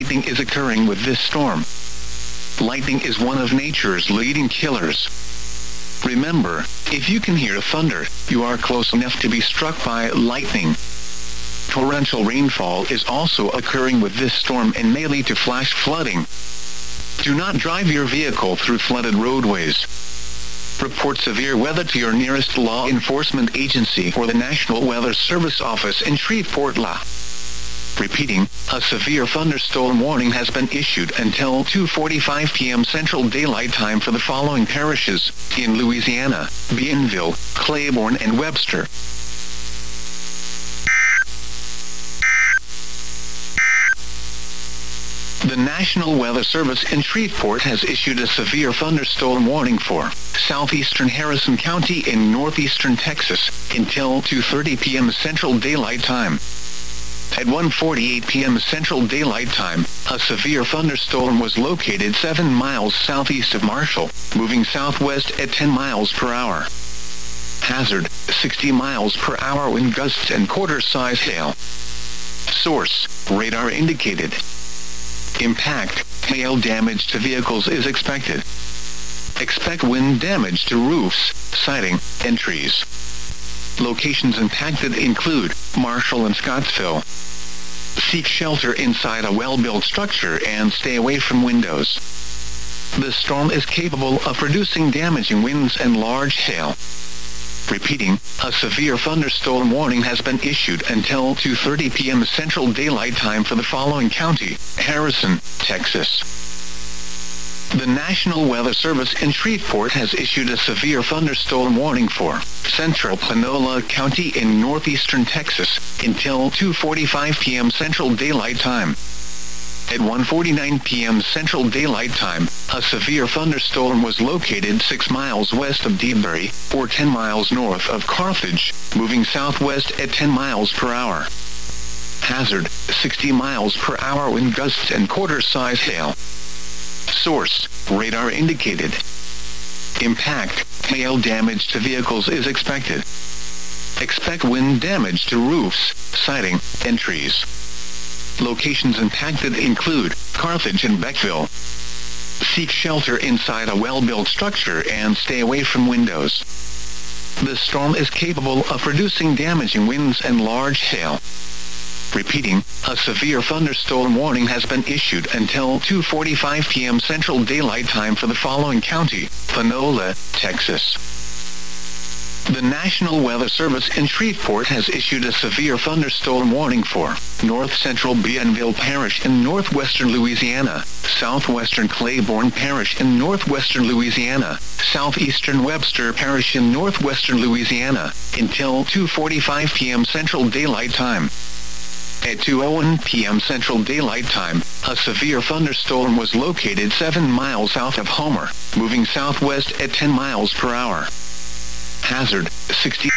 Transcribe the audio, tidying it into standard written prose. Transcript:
lightning is occurring with this storm. Lightning is one of nature's leading killers. Remember, if you can hear thunder, you are close enough to be struck by lightning. Torrential rainfall is also occurring with this storm and may lead to flash flooding. Do not drive your vehicle through flooded roadways. Report severe weather to your nearest law enforcement agency or the National Weather Service office in Shreveport, La. Repeating, a severe thunderstorm warning has been issued until 2:45 p.m. Central Daylight Time for the following parishes in Louisiana: Bienville, Claiborne, and Webster. The National Weather Service in Shreveport has issued a severe thunderstorm warning for southeastern Harrison County in northeastern Texas until 2:30 p.m. Central Daylight Time. At 1:48 p.m. Central Daylight Time, a severe thunderstorm was located 7 miles southeast of Marshall, moving southwest at 10 miles per hour. Hazard, 60 miles per hour wind gusts and quarter-size hail. Source, radar indicated. Impact, hail damage to vehicles is expected. Expect wind damage to roofs, siding, and trees. Locations impacted include Marshall and Scottsville. Seek shelter inside a well-built structure and stay away from windows. The storm is capable of producing damaging winds and large hail. Repeating, a severe thunderstorm warning has been issued until 2:30 p.m. Central Daylight Time for the following county: Harrison, Texas. The National Weather Service in Shreveport has issued a severe thunderstorm warning for central Panola County in northeastern Texas until 2:45 p.m. Central Daylight Time. At 1:49 p.m. Central Daylight Time, a severe thunderstorm was located 6 miles west of Dewberry, or 10 miles north of Carthage, moving southwest at 10 miles per hour. Hazard, 60 miles per hour wind gusts and quarter-size hail. Source, radar indicated. Impact, hail damage to vehicles is expected. Expect wind damage to roofs, siding, and trees. Locations impacted include Carthage and Beckville. Seek shelter inside a well-built structure and stay away from windows. The storm is capable of producing damaging winds and large hail. Repeating, a severe thunderstorm warning has been issued until 2:45 p.m. Central Daylight Time for the following county: Panola, Texas. The National Weather Service in Shreveport has issued a severe thunderstorm warning for north central Bienville Parish in northwestern Louisiana, southwestern Claiborne Parish in northwestern Louisiana, southeastern Webster Parish in northwestern Louisiana, until 2:45 p.m. Central Daylight Time. At 2:01 p.m. Central Daylight Time, a severe thunderstorm was located 7 miles south of Homer, moving southwest at 10 miles per hour. Hazard, 60